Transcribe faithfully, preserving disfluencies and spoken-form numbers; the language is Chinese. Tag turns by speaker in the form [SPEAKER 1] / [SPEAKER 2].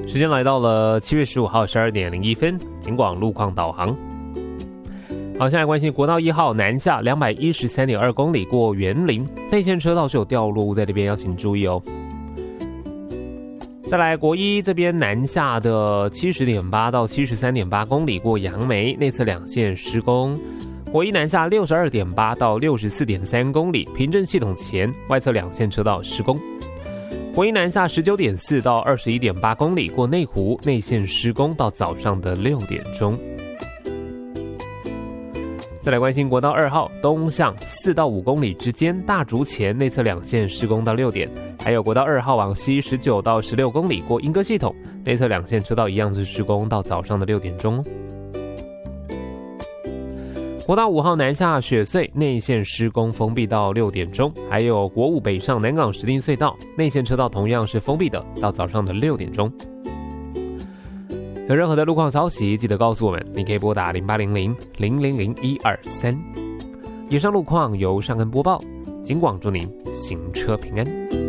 [SPEAKER 1] 时间来到了七月十五号十二点零一分，警广路况导航。好，现在关心国道一号南下两百一十三点二公里过园林，内线车道是有掉落物在这边，要请注意哦。再来国一这边南下的七十点八到七十三点八公里过杨梅，内侧两线施工。国一南下六十二点八到六十四点三公里，平镇系统前外侧两线车道施工。国一南下十九点四到二十一点八公里过内湖，内线施工到早上的六点钟。再来关心国道二号东向四到五公里之间，大竹前内侧两线施工到六点，还有国道二号往西十九到十六公里过莺歌系统，内侧两线车道一样是施工到早上的六点钟哦。国道五号南下雪隧内线施工封闭到六点钟，还有国五北上南港石碇隧道内线车道同样是封闭的，到早上的六点钟。有任何的路况消息，记得告诉我们，你可以拨打零八零零零零零一二三。以上路况由尚恩播报，警广祝您行车平安。